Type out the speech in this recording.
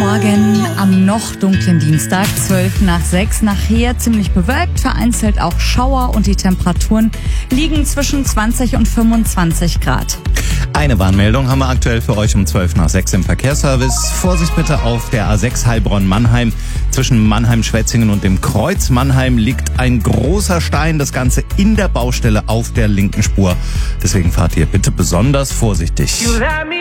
Morgen am noch dunklen Dienstag, 5:12. Nachher ziemlich bewölkt, vereinzelt auch Schauer und die Temperaturen liegen zwischen 20 und 25 Grad. Eine Warnmeldung haben wir aktuell für euch um 5:12 im Verkehrsservice. Vorsicht bitte auf der A6 Heilbronn-Mannheim. Zwischen Mannheim-Schwetzingen und dem Kreuz Mannheim liegt ein großer Stein, das Ganze in der Baustelle auf der linken Spur. Deswegen fahrt ihr bitte besonders vorsichtig.